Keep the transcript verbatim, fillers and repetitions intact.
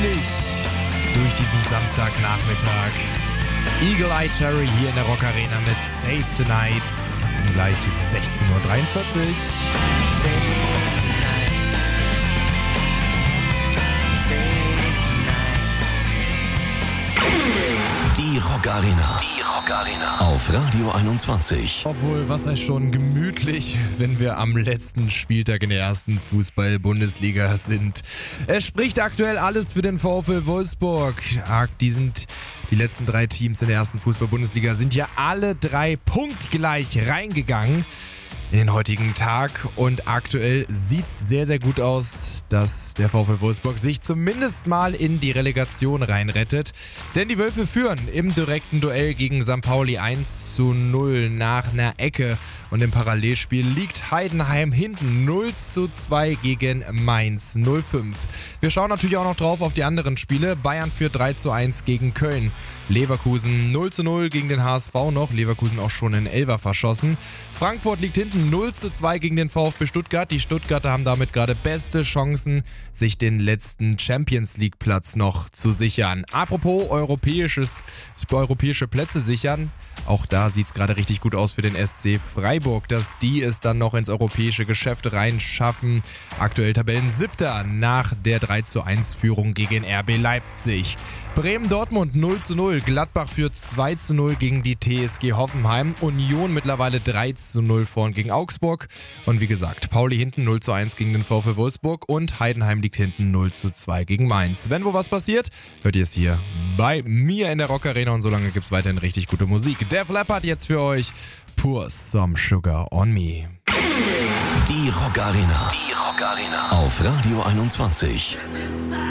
gemütlich durch diesen Samstagnachmittag. Eagle Eye Cherry hier in der Rock Arena mit Save Tonight. Gleich sechzehn Uhr dreiundvierzig. Die Rock Arena. Die Rock Arena. Auf Radio einundzwanzig. Obwohl, was heißt schon gemütlich, wenn wir am letzten Spieltag in der ersten Fußball-Bundesliga sind. Es spricht aktuell alles für den VfL Wolfsburg. Die sind, die letzten drei Teams in der ersten Fußball-Bundesliga sind ja alle drei punktgleich reingegangen in den heutigen Tag und aktuell sieht es sehr, sehr gut aus, dass der VfL Wolfsburg sich zumindest mal in die Relegation reinrettet. Denn die Wölfe führen im direkten Duell gegen Sankt Pauli eins zu null nach einer Ecke und im Parallelspiel liegt Heidenheim hinten null zu zwei gegen Mainz null fünf. Wir schauen natürlich auch noch drauf auf die anderen Spiele. Bayern führt drei zu eins gegen Köln. Leverkusen null zu null gegen den H S V noch. Leverkusen auch schon in Elfer verschossen. Frankfurt liegt hinten null zu zwei gegen den VfB Stuttgart. Die Stuttgarter haben damit gerade beste Chancen, sich den letzten Champions League Platz noch zu sichern. Apropos europäisches, europäische Plätze sichern. Auch da sieht es gerade richtig gut aus für den S C Freiburg, dass die es dann noch ins europäische Geschäft reinschaffen. Aktuell Tabellensiebter nach der drei zu eins Führung gegen R B Leipzig. Bremen-Dortmund null zu null, Gladbach führt zwei zu null gegen die T S G Hoffenheim, Union mittlerweile drei zu null vorn gegen Augsburg und wie gesagt, Pauli hinten null zu eins gegen den VfL Wolfsburg und Heidenheim liegt hinten null zu zwei gegen Mainz. Wenn wo was passiert, hört ihr es hier bei mir in der Rock Arena und solange gibt es weiterhin richtig gute Musik. Def Leppard jetzt für euch, Pour Some Sugar on Me. Die Rock Arena. Die Rock Arena. Auf Radio einundzwanzig.